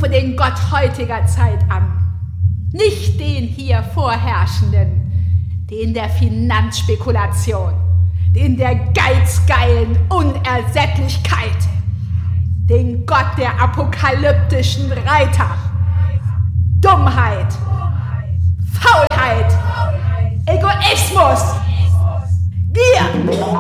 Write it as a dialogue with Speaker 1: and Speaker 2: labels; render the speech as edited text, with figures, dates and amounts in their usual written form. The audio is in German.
Speaker 1: rufe den Gott heutiger Zeit an. Nicht den hier vorherrschenden, den der Finanzspekulation, den der geizgeilen Unersättlichkeit, den Gott der apokalyptischen Reiter, Dummheit, Faulheit, Egoismus, Gier,